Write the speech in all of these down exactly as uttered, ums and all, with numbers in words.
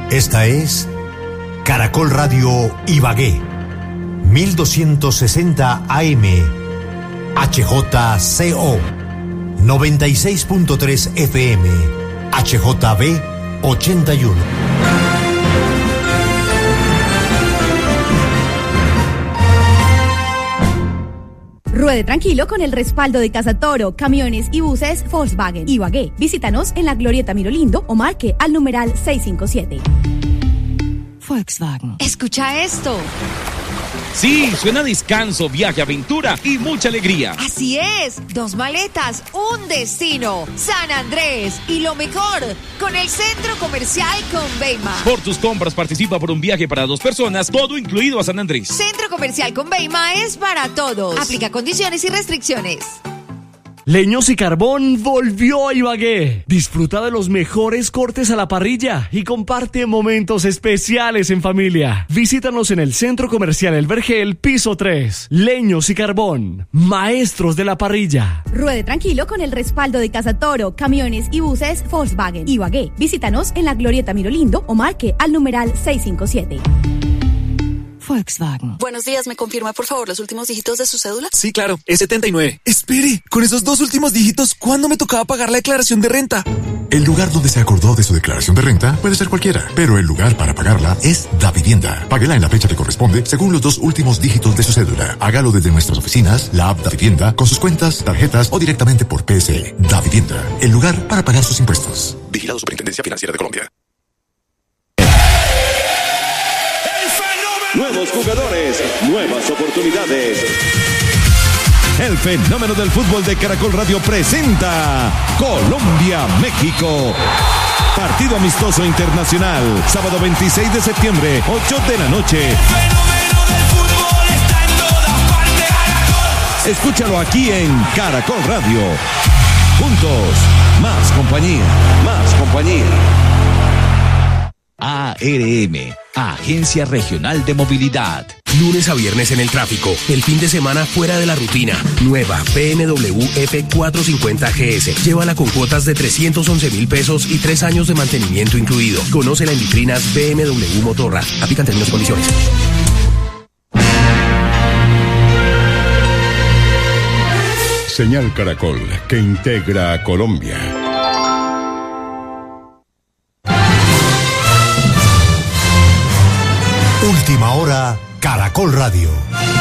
Esta es Caracol Radio Ibagué, mil doscientos sesenta A M, H J C O, noventa y seis punto tres F M, H J B ochenta y uno. Ruede tranquilo con el respaldo de Casa Toro, camiones y buses Volkswagen Ibagué. Visítanos en la Glorieta Mirolindo o marque al numeral seiscientos cincuenta y siete. Volkswagen. Escucha esto. Sí, suena descanso, viaje, aventura y mucha alegría. Así es, dos maletas, un destino, San Andrés. Y lo mejor, con el Centro Comercial Conveima. Por tus compras participa por un viaje para dos personas, todo incluido a San Andrés. Centro Comercial Conveima es para todos. Aplica condiciones y restricciones. Leños y Carbón volvió a Ibagué. Disfruta de los mejores cortes a la parrilla y comparte momentos especiales en familia. Visítanos en el Centro Comercial El Vergel, piso tres. Leños y Carbón, maestros de la parrilla. Ruede tranquilo con el respaldo de Casa Toro, camiones y buses Volkswagen Ibagué. Visítanos en la Glorieta Mirolindo o marque al numeral seiscientos cincuenta y siete. Volkswagen. Buenos días, ¿me confirma por favor los últimos dígitos de su cédula? Sí, claro, es setenta y nueve. Espere, con esos dos últimos dígitos, ¿cuándo me tocaba pagar la declaración de renta? El lugar donde se acordó de su declaración de renta puede ser cualquiera, pero el lugar para pagarla es Davivienda. Páguela en la fecha que corresponde según los dos últimos dígitos de su cédula. Hágalo desde nuestras oficinas, la app Davivienda, con sus cuentas, tarjetas o directamente por P S E. Davivienda, el lugar para pagar sus impuestos. Vigilado Superintendencia Financiera de Colombia. Nuevos jugadores, nuevas oportunidades. El fenómeno del fútbol de Caracol Radio presenta Colombia-México. Partido amistoso internacional, sábado veintiséis de septiembre, ocho de la noche. El fenómeno del fútbol está en todas partes. Caracol. Escúchalo aquí en Caracol Radio. Juntos, más compañía, más compañía. A R M, Agencia Regional de Movilidad. Lunes a viernes en el tráfico, el fin de semana fuera de la rutina. Nueva B M W F cuatrocientos cincuenta G S. Llévala con cuotas de trescientos once mil pesos y tres años de mantenimiento incluido. Conócela en vitrinas B M W Motorrad. Aplican términos y condiciones. Señal Caracol, que integra a Colombia. Última hora, Caracol Radio.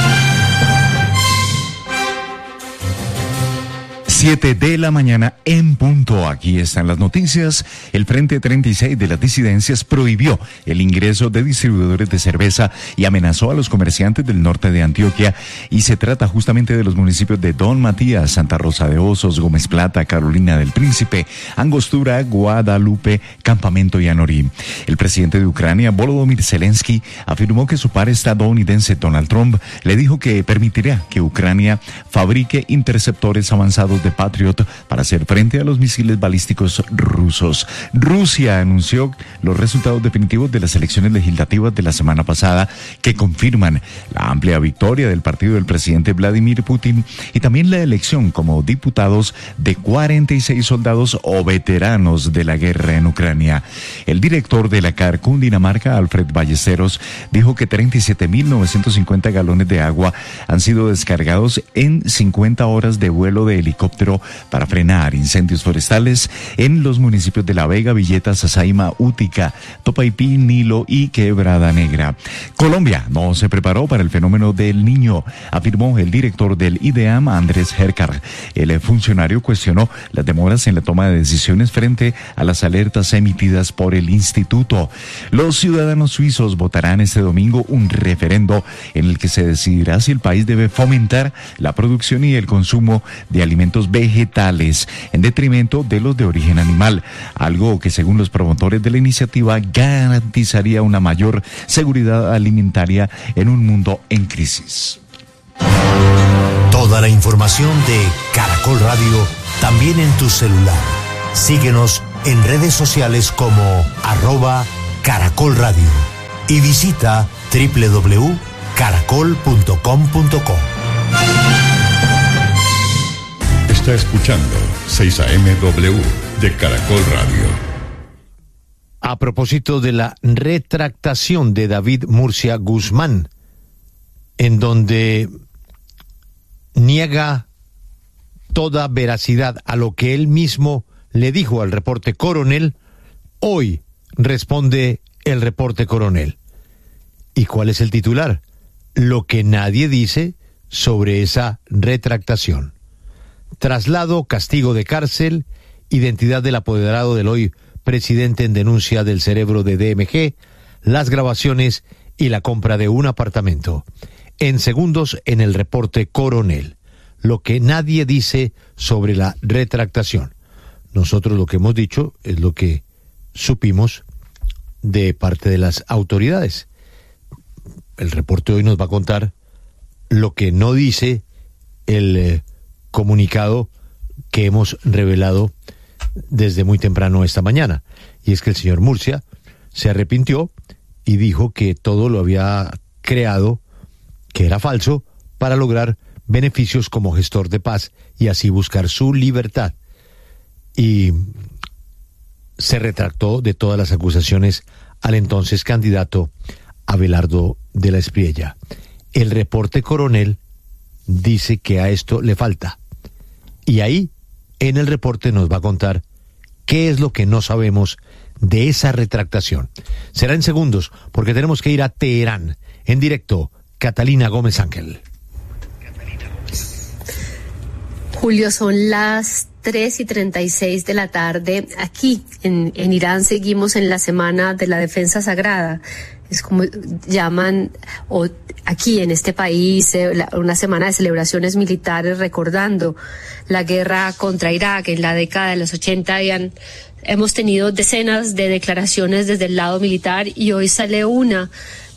siete de la mañana en punto. Aquí están las noticias. El Frente treinta y seis de las disidencias prohibió el ingreso de distribuidores de cerveza y amenazó a los comerciantes del norte de Antioquia. Y se trata justamente de los municipios de Don Matías, Santa Rosa de Osos, Gómez Plata, Carolina del Príncipe, Angostura, Guadalupe, Campamento y Anorí. El presidente de Ucrania, Volodymyr Zelensky, afirmó que su par estadounidense Donald Trump le dijo que permitirá que Ucrania fabrique interceptores avanzados de Patriot para hacer frente a los misiles balísticos rusos. Rusia anunció los resultados definitivos de las elecciones legislativas de la semana pasada que confirman la amplia victoria del partido del presidente Vladimir Putin y también la elección como diputados de cuarenta y seis soldados o veteranos de la guerra en Ucrania. El director de la C A R Cundinamarca, Alfred Ballesteros, dijo que treinta y siete mil novecientos cincuenta galones de agua han sido descargados en cincuenta horas de vuelo de helicóptero para frenar incendios forestales en los municipios de La Vega, Villeta, Sasaima, Útica, Topaipí, Nilo y Quebrada Negra. Colombia no se preparó para el fenómeno del Niño, afirmó el director del IDEAM, Andrés Hercar. El funcionario cuestionó las demoras en la toma de decisiones frente a las alertas emitidas por el instituto. Los ciudadanos suizos votarán este domingo un referendo en el que se decidirá si el país debe fomentar la producción y el consumo de alimentos vegetales en detrimento de los de origen animal, algo que según los promotores de la iniciativa garantizaría una mayor seguridad alimentaria en un mundo en crisis. Toda la información de Caracol Radio también en tu celular. Síguenos en redes sociales como arroba Caracol Radio y visita doble u doble u doble u punto caracol punto com punto co. Está escuchando seis A M W de Caracol Radio. a propósito de la retractación de David Murcia Guzmán, en donde niega toda veracidad a lo que él mismo le dijo al reporte Coronel. Hoy responde el reporte Coronel. ¿Y cuál es el titular? Lo que nadie dice sobre esa retractación. Traslado, castigo de cárcel, identidad del apoderado del hoy presidente en denuncia del cerebro de D M G, las grabaciones y la compra de un apartamento. En segundos en el reporte Coronel. Lo que nadie dice sobre la retractación. Nosotros lo que hemos dicho es lo que supimos de parte de las autoridades. El reporte hoy nos va a contar lo que no dice el eh, comunicado que hemos revelado desde muy temprano esta mañana. Y es que el señor Murcia se arrepintió y dijo que todo lo había creado, que era falso, para lograr beneficios como gestor de paz y así buscar su libertad. Y se retractó de todas las acusaciones al entonces candidato Abelardo de la Espriella. El reporte Coronel dice que a esto le falta. Y ahí, en el reporte, nos va a contar qué es lo que no sabemos de esa retractación. Será en segundos, porque tenemos que ir a Teherán. En directo, Catalina Gómez Ángel. Julio, son las tres y treinta y seis de la tarde. Aquí, en, en Irán, seguimos en la Semana de la Defensa Sagrada. Es como llaman, o aquí en este país, una semana de celebraciones militares recordando la guerra contra Irak en la década de los ochenta. Y han, hemos tenido decenas de declaraciones desde el lado militar y hoy sale una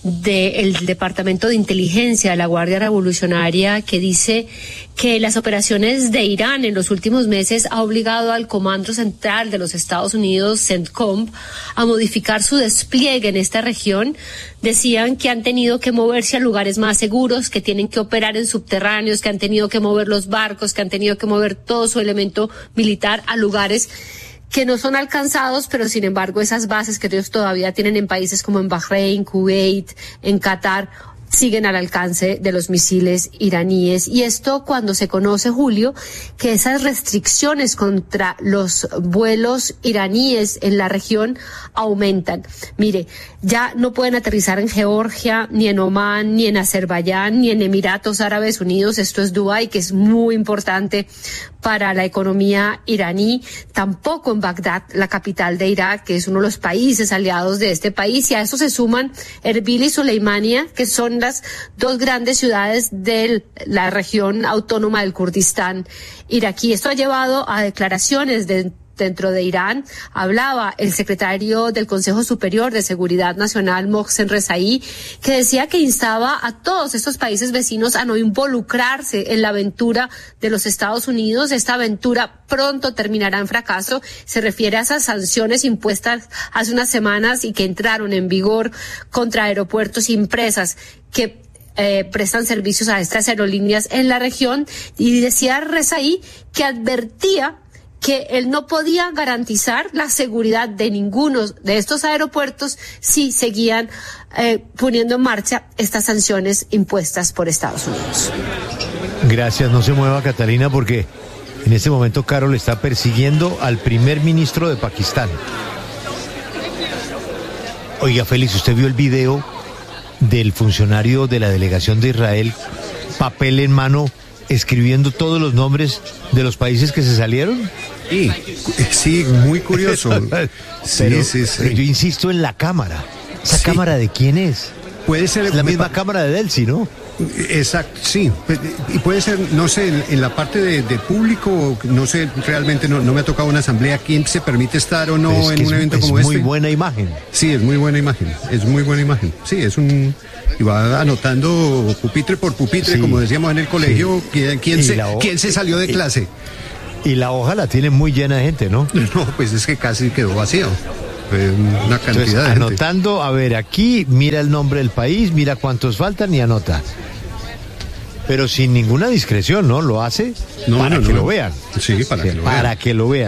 del Departamento de Inteligencia de la Guardia Revolucionaria que dice que las operaciones de Irán en los últimos meses ha obligado al Comando Central de los Estados Unidos, CENTCOM, a modificar su despliegue en esta región. Decían que han tenido que moverse a lugares más seguros, que tienen que operar en subterráneos, que han tenido que mover los barcos, que han tenido que mover todo su elemento militar a lugares que no son alcanzados, pero sin embargo esas bases que ellos todavía tienen en países como en Bahrein, Kuwait, en Qatar, siguen al alcance de los misiles iraníes. Y esto cuando se conoce, Julio, que esas restricciones contra los vuelos iraníes en la región aumentan. Mire, ya no pueden aterrizar en Georgia, ni en Omán, ni en Azerbaiyán, ni en Emiratos Árabes Unidos. Esto es Dubái, que es muy importante para la economía iraní. Tampoco en Bagdad, la capital de Irak, que es uno de los países aliados de este país. Y a eso se suman Erbil y Soleimania, que son las dos grandes ciudades de la región autónoma del Kurdistán iraquí. Esto ha llevado a declaraciones de dentro de Irán. Hablaba el secretario del Consejo Superior de Seguridad Nacional, Mohsen Rezaei, que decía que instaba a todos estos países vecinos a no involucrarse en la aventura de los Estados Unidos. Esta aventura pronto terminará en fracaso. Se refiere a esas sanciones impuestas hace unas semanas y que entraron en vigor contra aeropuertos y empresas que Eh, prestan servicios a estas aerolíneas en la región. Y decía Rezaei que advertía que él no podía garantizar la seguridad de ninguno de estos aeropuertos si seguían eh, poniendo en marcha estas sanciones impuestas por Estados Unidos. Gracias, no se mueva, Catalina, porque en este momento Carol está persiguiendo al primer ministro de Pakistán. Oiga, Félix, ¿usted vio el video del funcionario de la delegación de Israel, papel en mano, escribiendo todos los nombres de los países que se salieron? Sí, sí, muy curioso. Sí, pero, sí, sí. Pero yo insisto en la cámara. ¿Esa sí. cámara de quién es? Puede ser es la misma pa- cámara de Delcy, ¿no? Exacto, sí. Y puede ser, no sé, en, en la parte de, de público, no sé, realmente no, no me ha tocado una asamblea, quién se permite estar o no en un es, evento es como este. Es muy buena imagen. Sí, es muy buena imagen, es muy buena imagen. Sí, es un... Y va anotando pupitre por pupitre, sí, como decíamos en el colegio, sí. quién, quién, se, ho- quién se salió de y, clase. Y la hoja la tiene muy llena de gente, ¿no? No, pues es que casi quedó vacío. Una cantidad Entonces, de anotando, gente. A ver, aquí mira el nombre del país, mira cuántos faltan y anota. Pero sin ninguna discreción, ¿no? Lo hace no, para no, que no. lo vean. Sí, para sí, que lo para vean. que lo vean.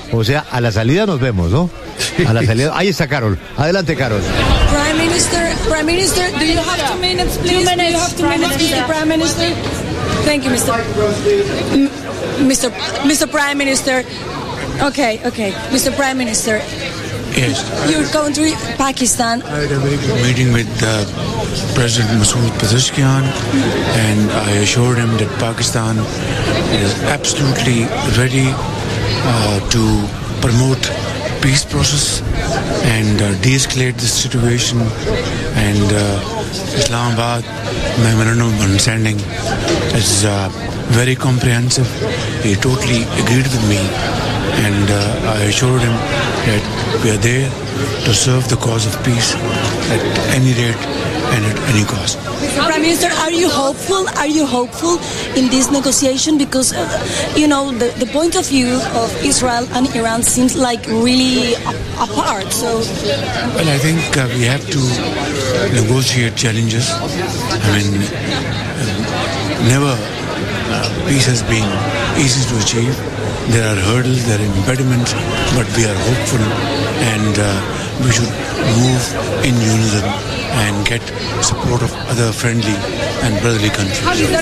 O sea, a la salida nos vemos, ¿no? A la salida. Ahí está Carol. Adelante, Carol. Prime Minister, Prime Minister, do you have two minutes, please? Two minutes, do you have two Prime minutes, Mister Prime Minister? Thank you, Mister M- Mister Mister Prime Minister. Okay, okay, Mister Prime Minister. Yes. Your country, Pakistan. I had a very good meeting with uh, President Masood Pezeshkian, and I assured him that Pakistan is absolutely ready uh, to promote peace process and uh, de-escalate the situation. And uh, Islamabad memorandum of understanding is uh, very comprehensive. He totally agreed with me, and uh, I assured him that we are there to serve the cause of peace at any rate and at any cost. Mister Prime Minister, are you hopeful? Are you hopeful in this negotiation? Because, uh, you know, the, the point of view of Israel and Iran seems like really a- apart. So, well, I think uh, we have to negotiate challenges. I mean, uh, never uh, peace has been easy to achieve. There are hurdles, there are impediments, but we are hopeful, and uh, we should move in unison and get support of other friendly and brotherly countries.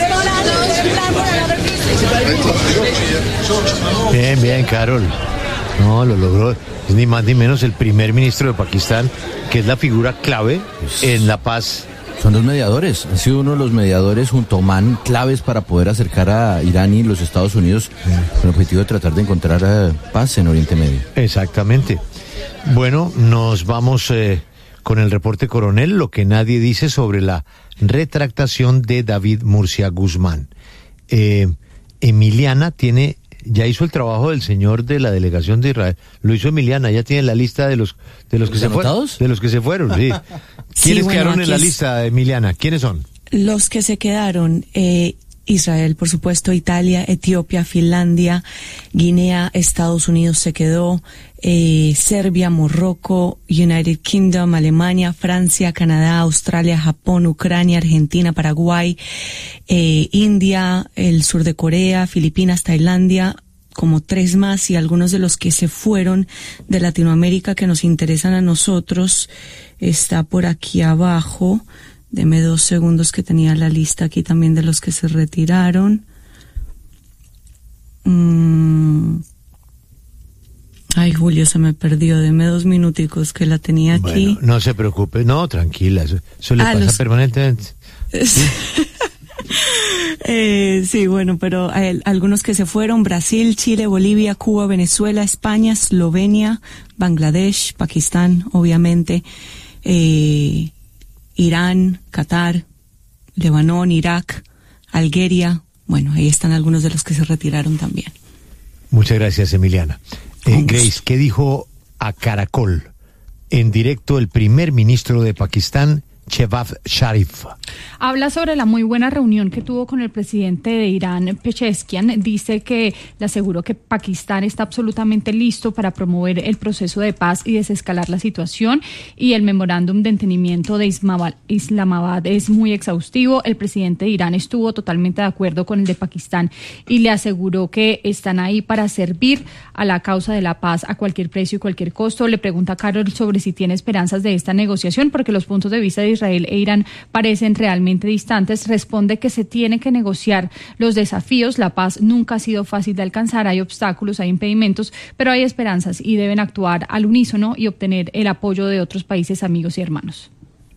Bien, bien, Carol. No, lo logró. Es ni más ni menos el primer ministro de Pakistán, que es la figura clave en la paz. Son los mediadores, han sido uno de los mediadores junto a Oman claves para poder acercar a Irán y los Estados Unidos con el objetivo de tratar de encontrar uh, paz en Oriente Medio. Exactamente. Bueno, nos vamos eh, con el reporte coronel, lo que nadie dice sobre la retractación de David Murcia Guzmán. Eh, Emiliana tiene, ya hizo el trabajo del señor de la delegación de Israel, lo hizo Emiliana, ya tiene la lista de los de los que se fueron, de los que se fueron, sí. ¿Quiénes sí, bueno, quedaron en la es... lista, Emiliana? ¿Quiénes son? Los que se quedaron, eh, Israel, por supuesto, Italia, Etiopía, Finlandia, Guinea, Estados Unidos se quedó, eh, Serbia, Morroco, United Kingdom, Alemania, Francia, Canadá, Australia, Japón, Ucrania, Argentina, Paraguay, eh, India, el sur de Corea, Filipinas, Tailandia, como tres más, y algunos de los que se fueron de Latinoamérica que nos interesan a nosotros está por aquí abajo. Deme dos segundos que tenía la lista aquí también de los que se retiraron. Mm. Ay, Julio, se me perdió. Deme dos minuticos que la tenía aquí. Bueno, no se preocupe. No, tranquila. Eso, eso le ah, pasa los... permanentemente. ¿Sí? eh, sí, bueno, pero hay algunos que se fueron: Brasil, Chile, Bolivia, Cuba, Venezuela, España, Eslovenia, Bangladesh, Pakistán, obviamente, eh, Irán, Qatar, Lebanón, Irak, Algeria. Bueno, ahí están algunos de los que se retiraron también. Muchas gracias, Emiliana. Eh, Grace, ¿qué dijo a Caracol en directo el primer ministro de Pakistán, Shehbaz Sharif? Habla sobre la muy buena reunión que tuvo con el presidente de Irán, Pezeshkian. Dice que le aseguró que Pakistán está absolutamente listo para promover el proceso de paz y desescalar la situación, y el memorándum de entendimiento de Islamabad es muy exhaustivo. El presidente de Irán estuvo totalmente de acuerdo con el de Pakistán y le aseguró que están ahí para servir a la causa de la paz a cualquier precio y cualquier costo. Le pregunta a Carol sobre si tiene esperanzas de esta negociación, porque los puntos de vista de Israel e Irán parecen realmente distantes. Responde que se tiene que negociar los desafíos. La paz nunca ha sido fácil de alcanzar, hay obstáculos, hay impedimentos, pero hay esperanzas y deben actuar al unísono y obtener el apoyo de otros países amigos y hermanos.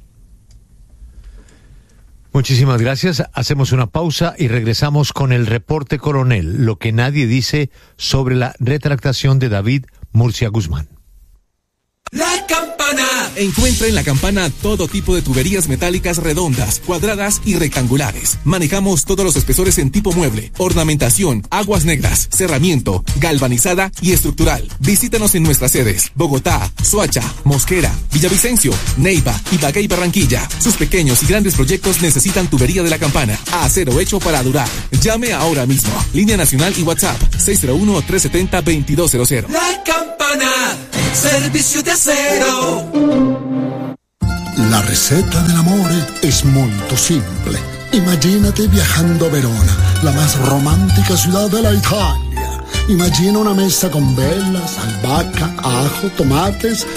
Muchísimas gracias. Hacemos una pausa y regresamos con el reporte coronel, lo que nadie dice sobre la retractación de David Murcia Guzmán. La Campana. Encuentra en La Campana todo tipo de tuberías metálicas redondas, cuadradas y rectangulares. Manejamos todos los espesores en tipo mueble, ornamentación, aguas negras, cerramiento, galvanizada y estructural. Visítanos en nuestras sedes: Bogotá, Soacha, Mosquera, Villavicencio, Neiva, Ibagué y Barranquilla. Sus pequeños y grandes proyectos necesitan tubería de La Campana. Acero hecho para durar. Llame ahora mismo. Línea nacional y WhatsApp seis cero uno, tres siete cero, dos dos cero cero. La Campana, servicio de acero. La receta del amore es muy simple. Imagínate viajando a Verona, la más romántica ciudad de la Italia. Immagina una mesa con velas, albahaca, ajo, tomates,